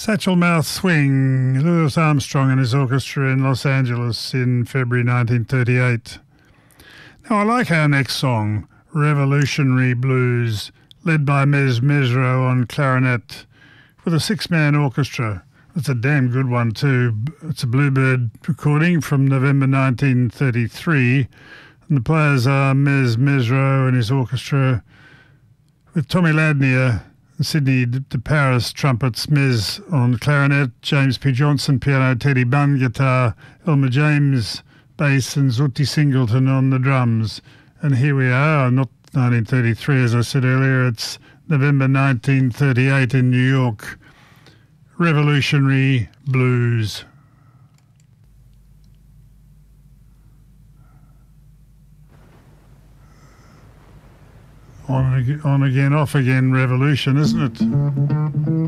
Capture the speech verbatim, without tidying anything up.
Satchel Mouth Swing, Louis Armstrong and his orchestra in Los Angeles in February nineteen thirty-eight. Now, I like our next song, Revolutionary Blues, led by Mes Mesro on clarinet with a six-man orchestra. It's a damn good one too. It's a Bluebird recording from November nineteen thirty-three, and the players are Mes Mesro and his orchestra with Tommy Ladnier, Sydney de Paris trumpets, Mes on clarinet, James P. Johnson piano, Teddy Bunn guitar, Elmer James bass, and Zutty Singleton on the drums. And here we are, not nineteen thirty-three as I said earlier, it's November nineteen thirty-eight in New York. Revolutionary Blues. On, on again, off again revolution, isn't it?